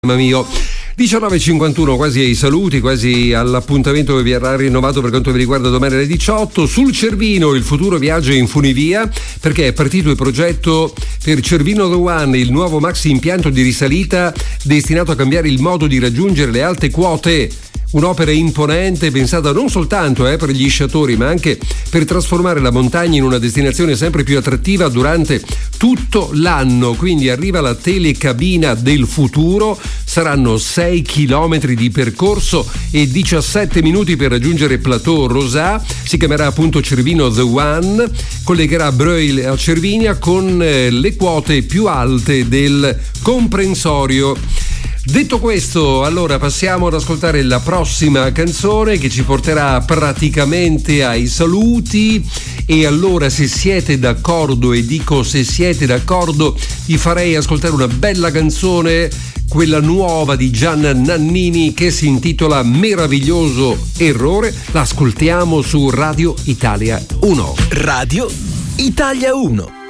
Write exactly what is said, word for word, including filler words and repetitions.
Mamma mio. diciannove e cinquantuno, quasi ai saluti, quasi all'appuntamento che vi era rinnovato per quanto vi riguarda domani alle diciotto. Sul Cervino il futuro viaggia in funivia, perché è partito il progetto per Cervino The One, il nuovo maxi impianto di risalita destinato a cambiare il modo di raggiungere le alte quote. Un'opera imponente pensata non soltanto eh, per gli sciatori, ma anche per trasformare la montagna in una destinazione sempre più attrattiva durante tutto l'anno. Quindi arriva la telecabina del futuro, saranno sei chilometri di percorso e diciassette minuti per raggiungere Plateau Rosà. Si chiamerà appunto Cervino The One, collegherà Breuil a Cervinia con eh, le quote più alte del comprensorio. Detto questo, allora passiamo ad ascoltare la prossima canzone che ci porterà praticamente ai saluti. E allora, se siete d'accordo, e dico se siete d'accordo, vi farei ascoltare una bella canzone, quella nuova di Gian Nannini, che si intitola Meraviglioso Errore. L'ascoltiamo su Radio Italia uno. Radio Italia uno.